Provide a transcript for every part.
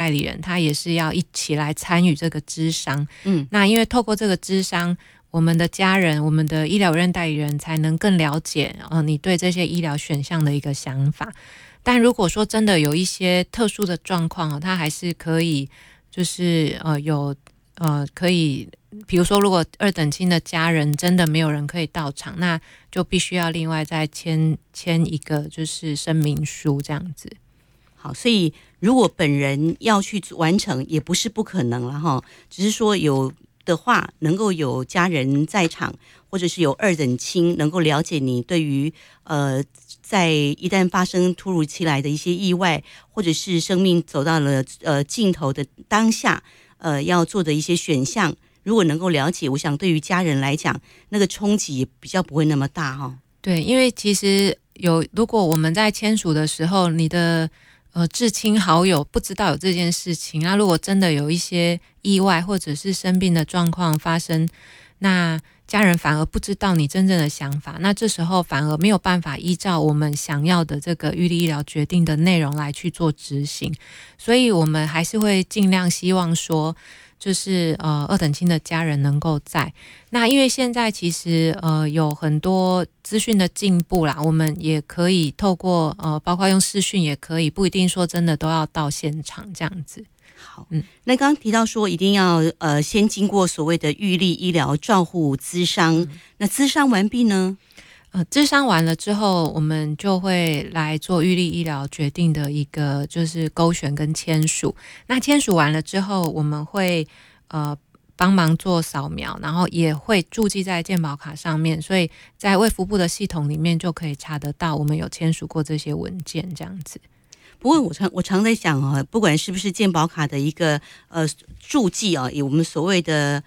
代理人他也是要一起来参与这个咨商。那因为透过这个咨商，我们的家人、我们的医疗委任代理人才能更了解你对这些医疗选项的一个想法。但如果说真的有一些特殊的状况，他还是可以就是可以，比如说如果二等亲的家人真的没有人可以到场，那就必须要另外再签一个就是声明书这样子。 好，所以如果本人要去完成也不是不可能了哈，只是说有的话能够有家人在场，或者是有二等亲能够了解你对于在一旦发生突如其来的一些意外，或者是生命走到了尽头的当下，要做的一些选项，如果能够了解，我想对于家人来讲，那个冲击也比较不会那么大哈。 对，因为其实如果我们在签署的时候，你的至亲好友不知道有这件事情，那如果真的有一些意外或者是生病的状况发生，那家人反而不知道你真正的想法，那这时候反而没有办法依照我们想要的这个预立医疗决定的内容来去做执行。所以我们还是会尽量希望说就是二等亲的家人能够在。那因为现在其实有很多资讯的进步啦，我们也可以透过包括用视讯也可以，不一定说真的都要到现场这样子。 好，那刚刚提到说一定要先经过所谓的预立医疗照护咨商，那咨商完毕呢？ 咨商完了之后，我们就会来做预立医疗决定的一个就是勾选跟签署。那签署完了之后，我们会帮忙做扫描，然后也会注记在健保卡上面，所以在卫福部的系统里面就可以查得到我们有签署过这些文件这样子。 不过我常在想啊，不管是不是健保卡的一个注记啊，以我们所谓的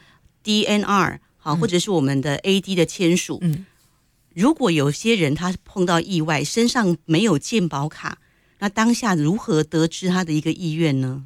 DNR 好，或者是我们的 AD 的签署，如果有些人他碰到意外，身上没有健保卡，那当下如何得知他的一个意愿呢？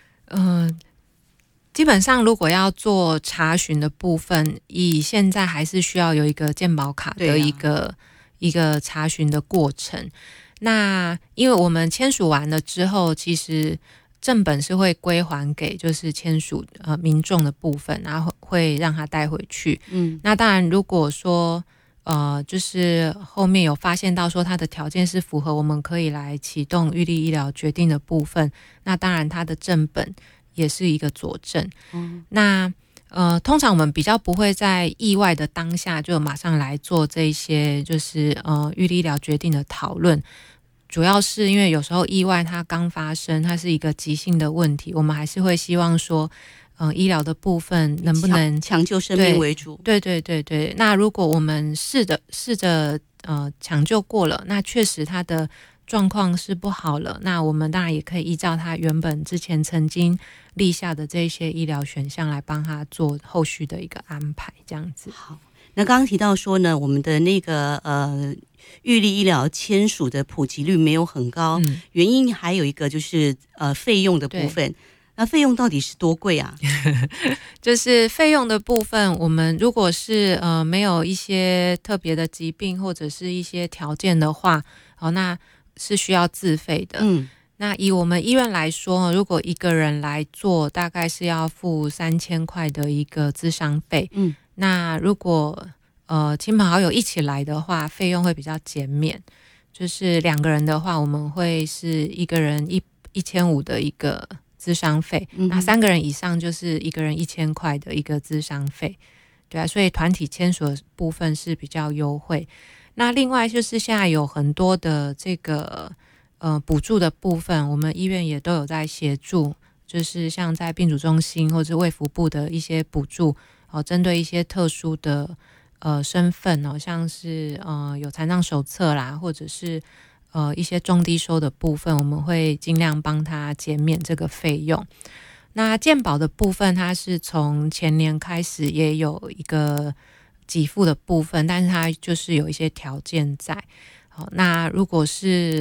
基本上如果要做查询的部分，以现在还是需要有一个健保卡的一个查询的过程。那因为我们签署完了之后，其实正本是会归还给就是签署民众的部分，然后会让他带回去。那当然如果说就是后面有发现到说他的条件是符合，我们可以来启动预立医疗决定的部分，那当然他的正本也是一个佐证。那通常我们比较不会在意外的当下就马上来做这些就是预立医疗决定的讨论，主要是因为有时候意外它刚发生，它是一个急性的问题，我们还是会希望说医疗的部分能不能抢救生命为主。 对。那如果我们试着抢救过了，那确实它的状况是不好了，那我们当然也可以依照他原本之前曾经立下的这些医疗选项来帮他做后续的一个安排这样子。 好，那刚刚提到说呢，我们的那个预立医疗签署的普及率没有很高，原因还有一个就是费用的部分。那费用到底是多贵啊？ 就是费用的部分，我们如果是没有一些特别的疾病或者是一些条件的话，那是需要自费的。那以我们医院来说，如果一个人来做，大概是要付3000块的一个咨商费。那如果亲朋好友一起来的话，费用会比较减免。就是2个人的话，我们会是一个人1500的一个咨商费，那3个人以上就是一个人1000块的一个咨商费。对啊，所以团体签署的部分是比较优惠。那另外就是现在有很多的这个补助的部分，我们医院也都有在协助，就是像在病主中心或者卫福部的一些补助，针对一些特殊的身份像是有残障手册啦，或者是一些中低收的部分，我们会尽量帮他减免这个费用。那健保的部分，它是从前年开始也有一个给付的部分，但是它就是有一些条件在。好，那如果是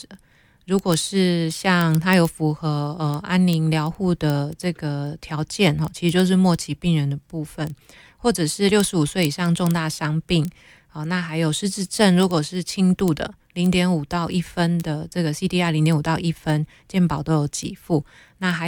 像它有符合安宁疗护的这个条件，其实就是末期病人的部分，或者是65岁以上重大伤病，好，那还有失智症，如果是轻度的0.5到1分的这个 CDR 0.5到1分，健保都有给付。那还